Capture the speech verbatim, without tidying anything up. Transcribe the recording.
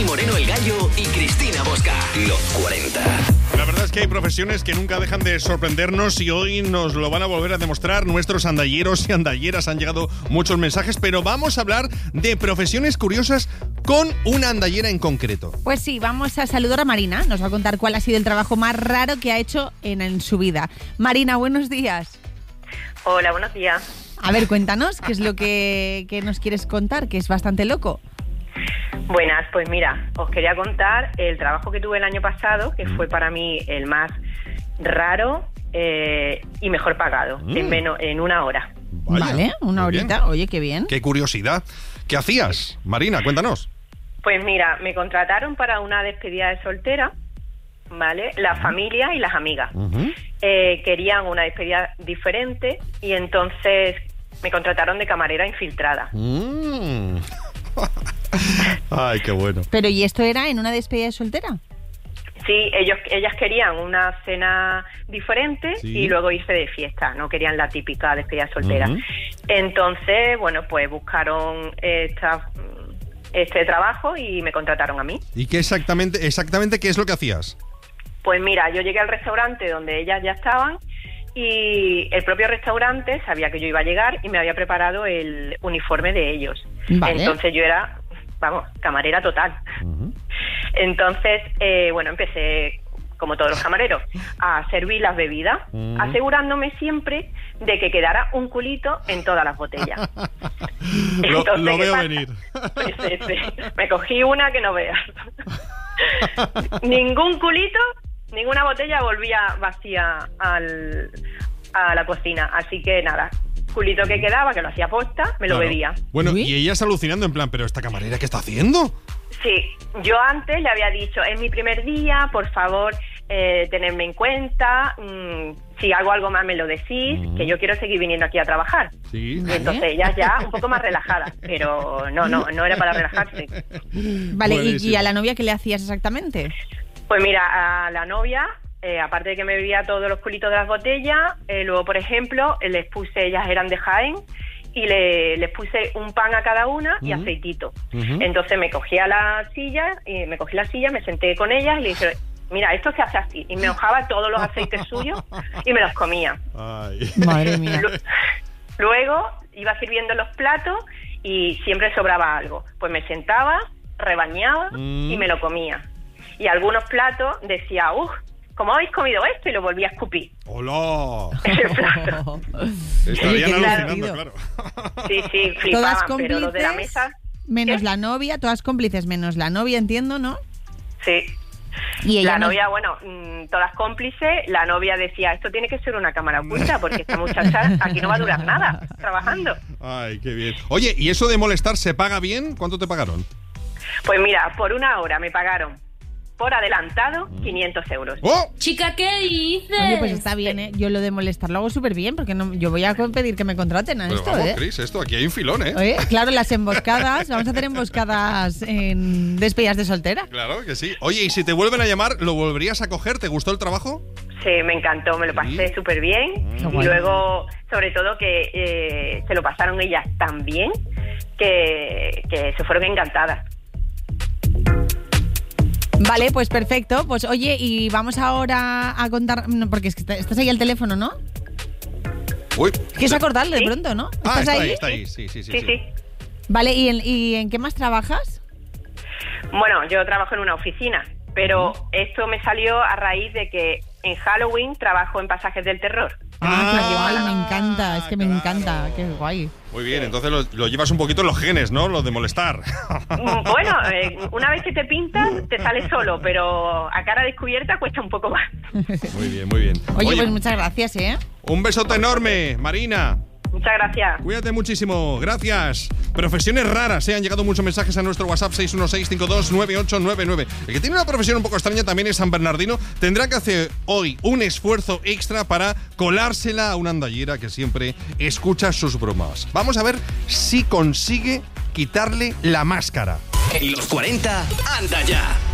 Moreno el Gallo y Cristina Bosca. Los cuarenta. La verdad es que hay profesiones que nunca dejan de sorprendernos y hoy nos lo van a volver a demostrar nuestros andalleros y andalleras. Han llegado muchos mensajes, pero vamos a hablar de profesiones curiosas con una andallera en concreto. Pues sí, vamos a saludar a Marina. Nos va a contar cuál ha sido el trabajo más raro que ha hecho en, en su vida. Marina, buenos días. Hola, buenos días. A ver, cuéntanos, ¿qué es lo que, que nos quieres contar? Que es bastante loco. Buenas, pues mira, os quería contar el trabajo que tuve el año pasado, que fue para mí el más raro eh, y mejor pagado, mm. en, menos, en una hora. Vaya, vale, una horita, bien. Oye, qué bien. Qué curiosidad. ¿Qué hacías, Marina? Cuéntanos. Pues mira, me contrataron para una despedida de soltera, ¿vale? La uh-huh. familia y las amigas. Uh-huh. Eh, querían una despedida diferente y entonces me contrataron de camarera infiltrada. Mm. Ay, qué bueno. Pero ¿y esto era en una despedida de soltera? Sí, ellos, ellas querían una cena diferente sí. y luego irse de fiesta, no querían la típica despedida soltera. Uh-huh. Entonces, bueno, pues buscaron esta, este trabajo y me contrataron a mí. ¿Y qué exactamente, exactamente qué es lo que hacías? Pues mira, yo llegué al restaurante donde ellas ya estaban y el propio restaurante sabía que yo iba a llegar y me había preparado el uniforme de ellos. Vale. Entonces yo era, vamos, camarera total. Uh-huh. Entonces, eh, bueno, empecé, como todos los camareros, a servir las bebidas, uh-huh. asegurándome siempre de que quedara un culito en todas las botellas. lo, Entonces, lo veo venir. Pues, este, me cogí una que no veas. Ningún culito, ninguna botella volvía vacía al, a la cocina. Así que nada, culito que quedaba, que lo hacía posta, me claro. lo bebía. Bueno, ¿sí? Y ella está alucinando en plan, ¿pero esta camarera qué está haciendo? Sí, yo antes le había dicho, es mi primer día, por favor, eh, tenedme en cuenta, mmm, si hago algo más me lo decís, uh-huh. que yo quiero seguir viniendo aquí a trabajar. Sí. Y entonces ella ya un poco más relajada, pero no, no, no era para relajarse. Vale, ¿y, ¿y a la novia qué le hacías exactamente? Pues mira, a la novia, eh, aparte de que me bebía todos los culitos de las botellas, eh, luego, por ejemplo, les puse, ellas eran de Jaén, y le, les puse un pan a cada una y uh-huh. aceitito. Uh-huh. Entonces me cogía la silla, y me cogí la silla, me senté con ellas y le dije, mira, esto se hace así. Y me mojaba todos los aceites suyos y me los comía. Ay. Madre mía. Luego iba sirviendo los platos y siempre sobraba algo. Pues me sentaba, rebañaba mm. y me lo comía. Y algunos platos decía, uff, ¿cómo habéis comido esto? Y lo volví a escupir. ¡Hola! Ese plato. Estarían alucinando, claro. Sí, sí, flipaban, pero los de la mesa... Menos ¿qué? La novia, todas cómplices menos la novia, entiendo, ¿no? Sí. Y ella la no... novia, bueno, mmm, todas cómplices. La novia decía, esto tiene que ser una cámara oculta porque esta muchacha aquí no va a durar nada trabajando. Ay, qué bien. Oye, ¿y eso de molestar se paga bien? ¿Cuánto te pagaron? Pues mira, por una hora me pagaron por adelantado quinientos euros. ¡Oh! Chica, ¿qué dices? Oye, pues está bien, ¿eh? Yo lo de molestar lo hago súper bien, porque no, yo voy a pedir que me contraten a Pero esto, vamos, ¿eh? Cris, esto, aquí hay un filón, ¿eh? Oye, claro, las emboscadas, vamos a hacer emboscadas en despedidas de soltera. Claro que sí. Oye, y si te vuelven a llamar, ¿lo volverías a coger? ¿Te gustó el trabajo? Sí, me encantó, me lo pasé súper bien. Mm. Y bueno. Luego, sobre todo, que eh, se lo pasaron ellas tan bien que, que se fueron encantadas. Vale, pues perfecto. Pues oye, y vamos ahora a contar... No, porque es que estás ahí al teléfono, ¿no? Uy. ¿Quieres acordarle ¿Sí? de pronto, no? Ah, ¿Estás está ahí? ahí, está ahí. Sí, sí, sí. Sí, sí. sí. Vale, ¿y en, ¿y en qué más trabajas? Bueno, yo trabajo en una oficina, pero uh-huh. esto me salió a raíz de que en Halloween trabajo en Pasajes del Terror. Ah, ah me encanta, es que me claro. encanta, qué guay. Muy bien, entonces lo, lo llevas un poquito en los genes, ¿no? Lo de molestar. Bueno, eh, una vez que te pintas, te sale solo, pero a cara descubierta cuesta un poco más. Muy bien, muy bien. Oye, Oye pues muchas gracias, ¿eh? Un besote enorme, Marina. Muchas gracias. Cuídate muchísimo, gracias. Profesiones raras, ¿eh? Han llegado muchos mensajes a nuestro WhatsApp seis uno seis cinco dos nueve ocho nueve nueve. El que tiene una profesión un poco extraña también es San Bernardino. Tendrá que hacer hoy un esfuerzo extra para colársela a una andallera que siempre escucha sus bromas. Vamos a ver si consigue quitarle la máscara. En los cuarenta, anda ya.